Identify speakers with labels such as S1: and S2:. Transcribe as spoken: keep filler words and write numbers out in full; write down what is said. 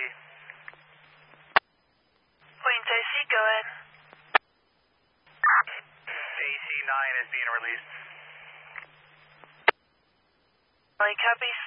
S1: Williams A C, go ahead.
S2: A C nine is being released.
S1: Like, copy,